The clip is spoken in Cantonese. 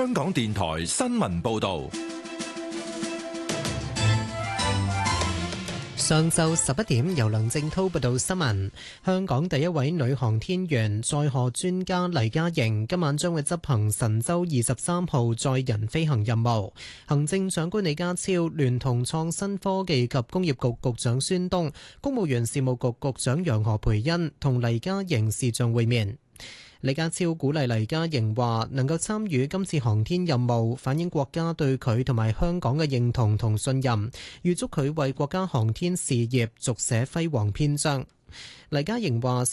香港電台新聞報道。 上晝11點，由梁正滔報道新聞。香港第一位女航天員載荷專家黎嘉瑩今晚將會執行神舟23號載人飛行任務。行政長官李家超聯同創新科技及工業局局長孫東、公務員事務局局長楊何蓓茵同黎嘉瑩視像會面。李家超鼓勵黎嘉瑩話，能夠參與今次航天任務，反映國家對佢同埋香港嘅認同同信任，預祝佢為國家航天事業續寫輝煌篇章。黎嘉瑩話